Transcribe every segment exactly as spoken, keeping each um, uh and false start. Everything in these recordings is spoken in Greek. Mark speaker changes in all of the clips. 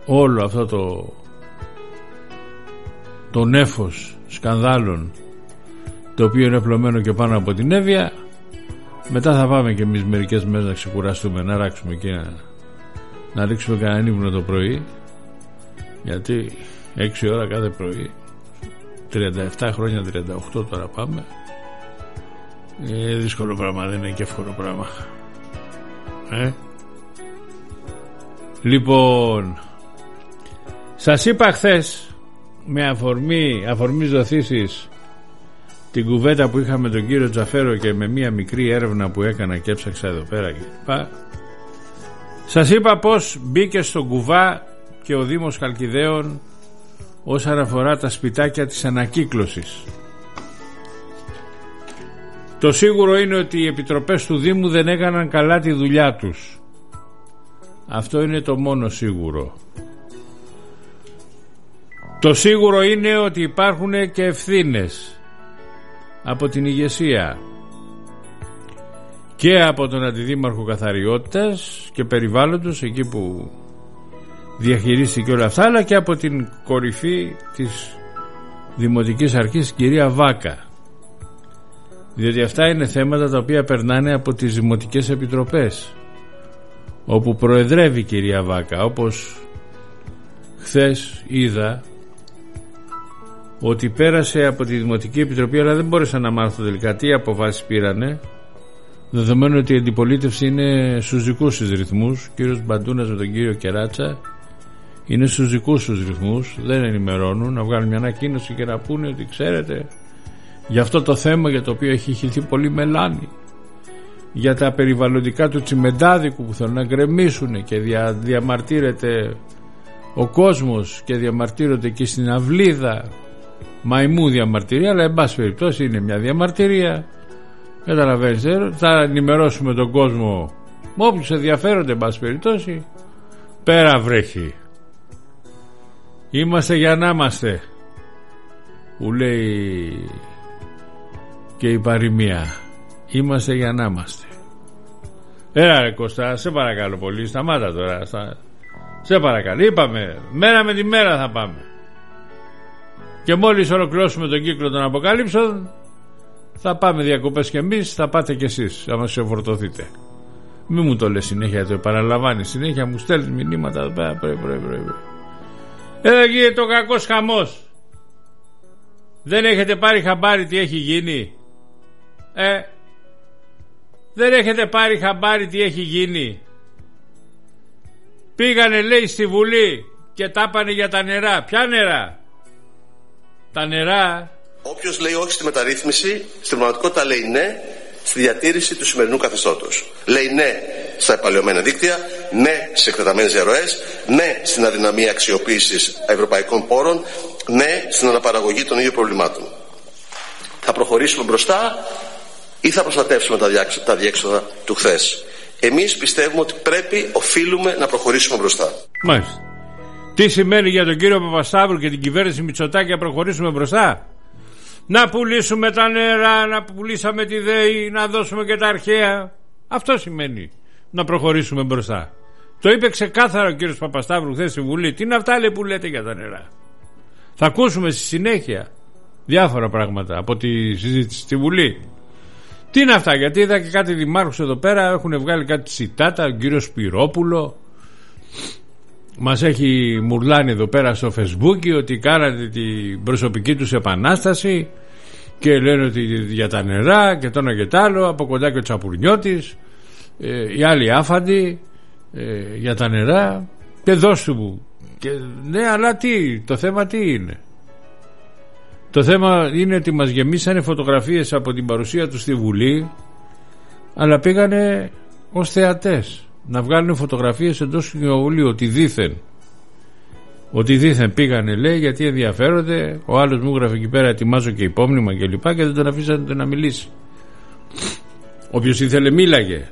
Speaker 1: όλο αυτό το το νέφος σκανδάλων το οποίο είναι πλωμένο και πάνω από την Εύβοια, μετά θα πάμε και εμείς μερικές μέρες να ξεκουραστούμε, να ράξουμε και να, να ρίξουμε κανέναν ύπνο το πρωί, γιατί έξι ώρα κάθε πρωί, τριάντα επτά χρόνια, τριάντα οκτώ τώρα πάμε, είναι δύσκολο πράγμα, δεν είναι και εύκολο πράγμα. ε? Λοιπόν, σας είπα χθες με αφορμή αφορμής δοθήσεις την κουβέντα που είχαμε τον κύριο Τζαφέρο και με μία μικρή έρευνα που έκανα και έψαξα εδώ πέρα κλπ. Σας είπα πως μπήκε στον κουβά και ο Δήμος Χαλκιδαίων όσον αφορά τα σπιτάκια της ανακύκλωσης. Το σίγουρο είναι ότι οι επιτροπές του Δήμου δεν έκαναν καλά τη δουλειά τους. Αυτό είναι το μόνο σίγουρο. Το σίγουρο είναι ότι υπάρχουν και ευθύνες από την ηγεσία και από τον Αντιδήμαρχο Καθαριότητας και Περιβάλλοντος, εκεί που διαχειρίστηκε όλα αυτά, αλλά και από την κορυφή της Δημοτικής Αρχής, κυρία Βάκα, διότι αυτά είναι θέματα τα οποία περνάνε από τις Δημοτικές Επιτροπές, όπου προεδρεύει η κυρία Βάκα. Όπως χθες είδα ότι πέρασε από τη Δημοτική Επιτροπή, αλλά δεν μπόρεσα να μάθω τελικά τι αποφάσεις πήρανε, δεδομένου ότι η αντιπολίτευση είναι στους δικούς τους ρυθμούς. Ο κύριος Μπαντούνας με τον κύριο Κεράτσα είναι στους δικούς τους ρυθμούς, δεν ενημερώνουν, να βγάλουν μια ανακοίνωση και να πούνε ότι ξέρετε, για αυτό το θέμα για το οποίο έχει χυθεί πολύ μελάνη, για τα περιβαλλοντικά του τσιμεντάδικου που θέλουν να γκρεμίσουν, και δια, διαμαρτύρεται ο κόσμος και διαμαρτύρονται και στην Αυλίδα, μαϊμού διαμαρτυρία, αλλά εν πάση περιπτώσει είναι μια διαμαρτυρία, καταλαβαίνεις, θα ενημερώσουμε τον κόσμο, όποιους ενδιαφέρονται εν πάση περιπτώσει. Πέρα βρέχει, είμαστε για να είμαστε, που λέει και η παροιμία, είμαστε για να είμαστε. Έλα ρε Κώστα, σε παρακαλώ πολύ, σταμάτα τώρα, στα... σε παρακαλώ, είπαμε μέρα με τη μέρα θα πάμε, και μόλις ολοκληρώσουμε τον κύκλο των αποκαλύψεων θα πάμε διακοπές και εμείς, θα πάτε κι εσείς άμα ξεφορτωθείτε. Μη μου το λες συνέχεια, το επαναλαμβάνεις συνέχεια, μου στέλνεις μηνύματα εδώ πέρα, πρέπει, πρέπει, πρέπει. Εδώ γίνεται το κακός χαμός. Δεν έχετε πάρει χαμπάρι τι έχει γίνει? Ε, δεν έχετε πάρει χαμπάρι τι έχει γίνει? Πήγανε λέει στη Βουλή και τάπανε για τα νερά. Ποια νερά? Τα νερά.
Speaker 2: Όποιος λέει όχι στη μεταρρύθμιση, στην πραγματικότητα λέει ναι στη διατήρηση του σημερινού καθεστώτος. Λέει ναι στα επαλαιωμένα δίκτυα, ναι στις εκτεταμένες διαρροές, ναι στην αδυναμία αξιοποίησης ευρωπαϊκών πόρων, ναι στην αναπαραγωγή των ίδιων προβλημάτων. Θα προχωρήσουμε μπροστά ή θα προστατεύσουμε τα, διά, τα διέξοδα του χθες? Εμείς πιστεύουμε ότι πρέπει, οφείλουμε να προχωρήσουμε μπροστά.
Speaker 1: Μάλιστα. Τι σημαίνει για τον κύριο Παπασταύρου και την κυβέρνηση Μητσοτάκη να προχωρήσουμε μπροστά? Να πουλήσουμε τα νερά, να πουλήσαμε τη ΔΕΗ, να δώσουμε και τα αρχαία. Αυτό σημαίνει να προχωρήσουμε μπροστά. Το είπε ξεκάθαρα ο κύριος Παπασταύρου χθες στη Βουλή. Τι είναι αυτά λέει που λέτε για τα νερά? Θα ακούσουμε στη συνέχεια διάφορα πράγματα από τη συζήτηση στη Βουλή. Τι είναι αυτά? Γιατί είδα και κάτι δημάρχους εδώ πέρα έχουν βγάλει κάτι τσιτάτα. Ο κύριος Σπυρόπουλο μας έχει μουρλάνει εδώ πέρα στο Facebook ότι κάνατε την προσωπική τους επανάσταση και λένε ότι για τα νερά και το ένα και το άλλο, από κοντά και ο Τσαπουρνιώτης, ε, οι άλλοι άφαντοι ε, για τα νερά, και δώσ' μου. Και, ναι, αλλά τι, το θέμα τι είναι? Το θέμα είναι ότι μας γεμίσανε φωτογραφίες από την παρουσία του στη Βουλή, αλλά πήγανε ως θεατές να βγάλουν φωτογραφίες εντός του κοινοβουλίου, ότι δήθεν ότι δήθεν πήγανε λέει γιατί ενδιαφέρονται. Ο άλλος μου έγραφε εκεί πέρα ετοιμάζω και υπόμνημα και λοιπά, και δεν τον αφήσανε να μιλήσει. Όποιος ήθελε μίλαγε,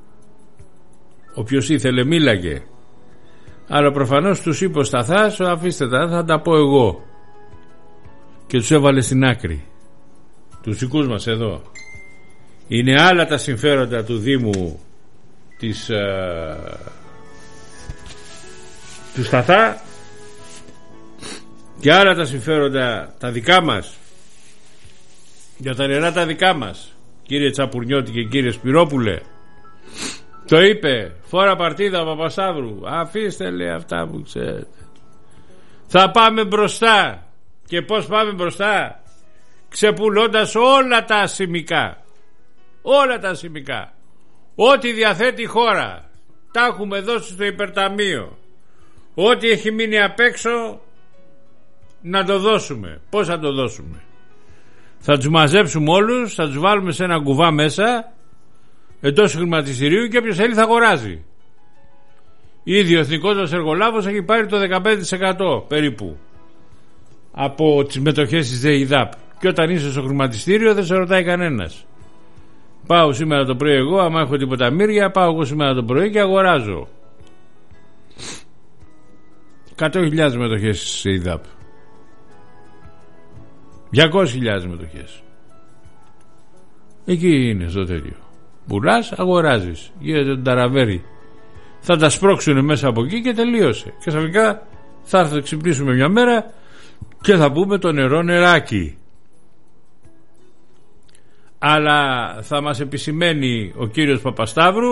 Speaker 1: όποιος ήθελε μίλαγε, αλλά προφανώς τους είπε ο Σταθάς, αφήστε τα, θα τα πω εγώ, και τους έβαλε στην άκρη τους δικούς μας εδώ. Είναι άλλα τα συμφέροντα του Δήμου της, α, του Σταθά και άλλα τα συμφέροντα τα δικά μας, για τα νερά τα δικά μας, κύριε Τσαπουρνιώτη και κύριε Σπυρόπουλε. Το είπε φορά παρτίδα Παπασταύρου. Αφήστε, λέει, αυτά που ξέρετε. Θα πάμε μπροστά. Και πως πάμε μπροστά? Ξεπουλώντας όλα τα ασημικά. Όλα τα ασημικά. Ό,τι διαθέτει η χώρα τα έχουμε δώσει στο υπερταμείο. Ό,τι έχει μείνει απ' έξω να το δώσουμε. Πώς θα το δώσουμε? Θα τους μαζέψουμε όλους, θα τους βάλουμε σε ένα κουβά μέσα εντός χρηματιστηρίου και όποιος θέλει θα αγοράζει. Ήδη ο εθνικός μας εργολάβος έχει πάρει το δεκαπέντε τοις εκατό περίπου από τις μετοχές της ΔΕΙΔΑΠ. Και όταν είσαι στο χρηματιστήριο δεν σε ρωτάει κανένας. Πάω σήμερα το πρωί εγώ, άμα έχω τίποτα μύρια, πάω εγώ σήμερα το πρωί και αγοράζω εκατό χιλιάδες μετοχές της ΔΕΙΔΑΠ, διακόσιες χιλιάδες μετοχές. Εκεί είναι στο τέτοιο. Πουλάς, αγοράζεις. Γίνεται τον ταραβέρι. Θα τα σπρώξουν μέσα από εκεί και τελείωσε. Και ξαφνικά θα έρθει, ξυπνήσουμε μια μέρα και θα πούμε το νερό νεράκι. Αλλά θα μας επισημαίνει ο κύριος Παπασταύρου,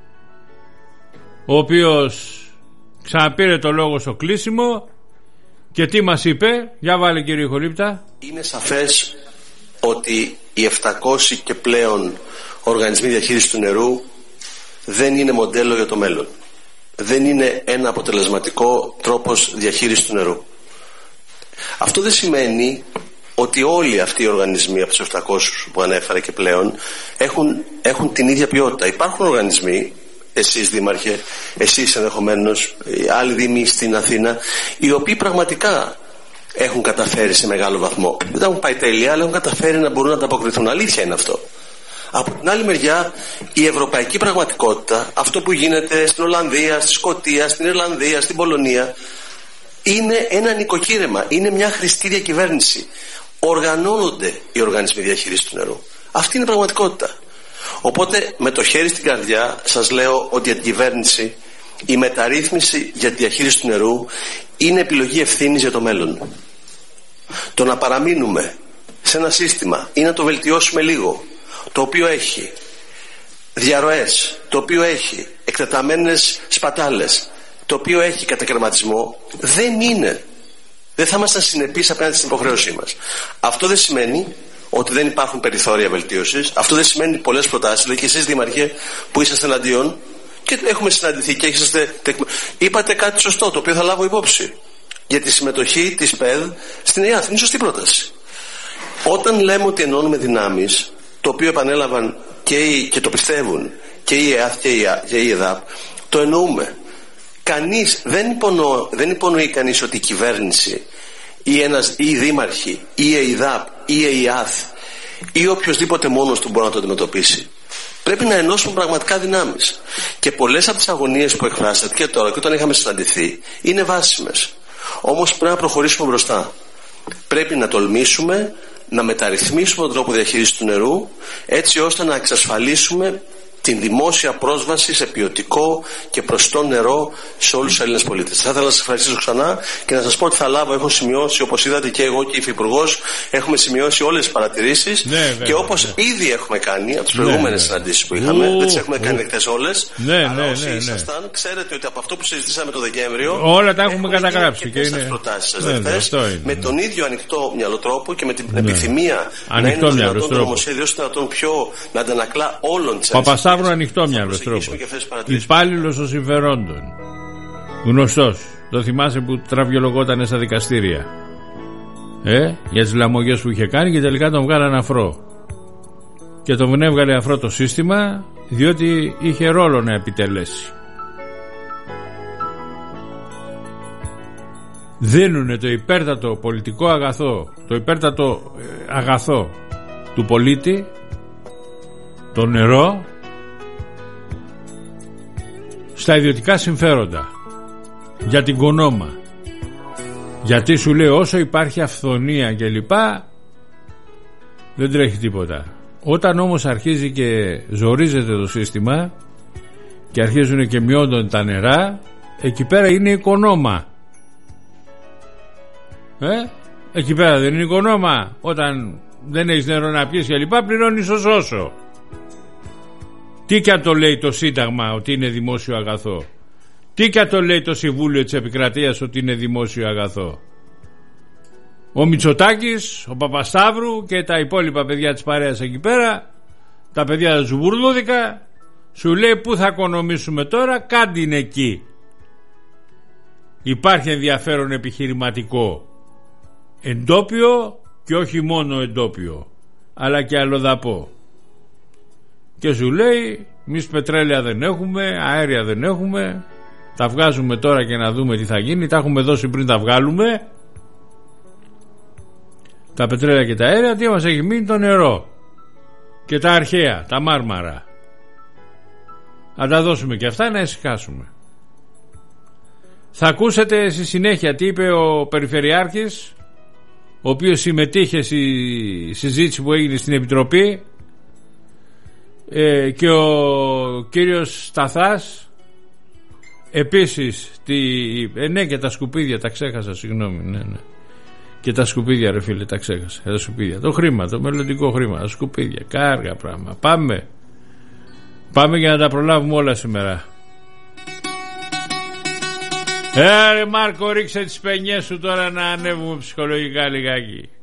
Speaker 1: ο οποίος ξαναπήρε το λόγο στο κλείσιμο και τι μας είπε? Για βάλε, κύριε Χολύπτα.
Speaker 2: Είναι σαφές ότι οι επτακόσιοι και πλέον οργανισμοί διαχείρισης του νερού δεν είναι μοντέλο για το μέλλον. Δεν είναι ένα αποτελεσματικό τρόπος διαχείρισης του νερού. Αυτό δεν σημαίνει ότι όλοι αυτοί οι οργανισμοί από τους επτακόσιους που ανέφερα και πλέον έχουν, έχουν την ίδια ποιότητα. Υπάρχουν οργανισμοί, εσείς δήμαρχε, εσείς ενδεχομένως, άλλοι δήμοι στην Αθήνα, οι οποίοι πραγματικά έχουν καταφέρει σε μεγάλο βαθμό. Δεν έχουν πάει τέλεια, αλλά έχουν καταφέρει να μπορούν να ανταποκριθούν. Αλήθεια είναι αυτό. Από την άλλη μεριά, η ευρωπαϊκή πραγματικότητα, αυτό που γίνεται στην Ολλανδία, στη Σκωτία, στην Ιρλανδία, στην Πολωνία, είναι ένα νοικοκύρεμα, είναι μια χρηστή διακυβέρνηση. Οργανώνονται οι οργανισμοί διαχείρισης του νερού. Αυτή είναι η πραγματικότητα. Οπότε με το χέρι στην καρδιά σας λέω ότι η κυβέρνηση, η μεταρρύθμιση για τη διαχείριση του νερού είναι επιλογή ευθύνης για το μέλλον. Το να παραμείνουμε σε ένα σύστημα ή να το βελτιώσουμε λίγο, το οποίο έχει διαρροές, το οποίο έχει εκτεταμένες σπατάλες, το οποίο έχει κατακαιρματισμό, δεν είναι. Δεν θα ήμασταν συνεπείς απέναντι στην υποχρέωσή μας. Αυτό δεν σημαίνει ότι δεν υπάρχουν περιθώρια βελτίωσης. Αυτό δεν σημαίνει πολλές προτάσεις. Δηλαδή και εσείς, δήμαρχε, που είσαστε εναντίον και έχουμε συναντηθεί και είσαστε... είπατε κάτι σωστό, το οποίο θα λάβω υπόψη. Για τη συμμετοχή της ΠΕΔ στην ΕΑΘ. Είναι σωστή πρόταση. Όταν λέμε ότι ενώνουμε δυνάμεις, το οποίο επανέλαβαν και, οι, και το πιστεύουν και η ΕΑΘ και η, και η ΕΔΑΠ, το εννοούμε. Κανείς δεν, υπονοώ, δεν υπονοεί κανείς ότι η κυβέρνηση ή, ένας, ή οι δήμαρχοι ή η ΕΙΔΑΠ ή η ΕΙΑΘ ή οποιοσδήποτε μόνος του μπορεί να το αντιμετωπίσει. Πρέπει να ενώσουμε πραγματικά δυνάμεις. Και πολλές από τις αγωνίες που εκφράσατε και τώρα και όταν είχαμε συναντηθεί είναι βάσιμες. Όμως πρέπει να προχωρήσουμε μπροστά. Πρέπει να τολμήσουμε να μεταρρυθμίσουμε τον τρόπο διαχείρισης του νερού, έτσι ώστε να εξασφαλίσουμε την δημόσια πρόσβαση σε ποιοτικό και προστό νερό σε όλους τους Έλληνες πολίτες. Θα ήθελα να σας ευχαριστήσω ξανά και να σας πω ότι θα λάβω, έχω σημειώσει, όπως είδατε και εγώ και η Υφυπουργός, έχουμε σημειώσει όλες τις παρατηρήσεις, ναι, βέβαια, και όπως ναι. ήδη έχουμε κάνει από τις προηγούμενες ναι, συναντήσεις που είχαμε, ου, δεν τις έχουμε ου. κάνει εκτές όλες,
Speaker 1: ναι,
Speaker 2: αλλά
Speaker 1: ναι,
Speaker 2: όσοι
Speaker 1: ναι, ναι.
Speaker 2: ήσασταν, ξέρετε ότι από αυτό που συζητήσαμε το Δεκέμβριο,
Speaker 1: όλα τα έχουμε καταγράψει
Speaker 2: και είναι προτάσεις σας ναι, ναι, με τον ίδιο ανοιχτό μυαλό τρόπο και με την επιθυμία να είναι το δυνατόν το νομοσχέδιο ώστε να πιο να αντανακλά όλων τις
Speaker 1: Παπασταύρου ανοιχτό μυαλό τρόπο. Υπάλληλος των συμφερόντων. Γνωστός. Το θυμάσαι που τραβιολογόταν στα δικαστήρια. Ε, για τις λαμογιές που είχε κάνει και τελικά τον βγάλανε αφρό. Και τον έβγαλε αφρό το σύστημα διότι είχε ρόλο να επιτελέσει. Δίνουνε το υπέρτατο πολιτικό αγαθό, το υπέρτατο ε, αγαθό του πολίτη, το νερό, στα ιδιωτικά συμφέροντα, για την κονόμα. Γιατί σου λέει όσο υπάρχει αυθονία και λοιπά δεν τρέχει τίποτα. Όταν όμως αρχίζει και ζορίζεται το σύστημα και αρχίζουν και μειώνονται τα νερά, εκεί πέρα είναι οικονόμα. Ε, εκεί πέρα δεν είναι οικονόμα. Όταν δεν έχεις νερό να πιεις και λοιπά, πληρώνεις ως όσο. Τι κι αν το λέει το Σύνταγμα ότι είναι δημόσιο αγαθό. Τι κι αν το λέει το Συμβούλιο της Επικρατείας ότι είναι δημόσιο αγαθό. Ο Μητσοτάκης, ο Παπασταύρου και τα υπόλοιπα παιδιά της παρέας εκεί πέρα, τα παιδιά του Ζουμπουρλούδικα, σου λέει πού θα οικονομήσουμε τώρα, κάντε είναι εκεί. Υπάρχει ενδιαφέρον επιχειρηματικό, εντόπιο και όχι μόνο εντόπιο, αλλά και αλλοδαπό. Και σου λέει εμείς πετρέλαια δεν έχουμε, αέρια δεν έχουμε, τα βγάζουμε τώρα και να δούμε τι θα γίνει, τα έχουμε δώσει πριν τα βγάλουμε. Τα πετρέλαια και τα αέρια, τι μας έχει μείνει? Το νερό και τα αρχαία, τα Μάρμαρα. Αν τα δώσουμε και αυτά να ησυχάσουμε. Θα ακούσετε στη συνέχεια τι είπε ο Περιφερειάρχης, ο οποίος συμμετείχε στη συζήτηση που έγινε στην Επιτροπή, ε, και ο κύριος Σταθάς επίσης τη, ε, ναι, και τα σκουπίδια τα ξέχασα, συγγνώμη, ναι, ναι. Και τα σκουπίδια, ρε φίλε, τα ξέχασα. Τα σκουπίδια. Το χρήμα, το μελλοντικό χρήμα. Τα σκουπίδια. Κάργα πράγμα. Πάμε. Πάμε για να τα προλάβουμε όλα σήμερα. Ε, ρε Μάρκο, ρίξε τις πενιές σου τώρα να ανέβουμε ψυχολογικά λιγάκι.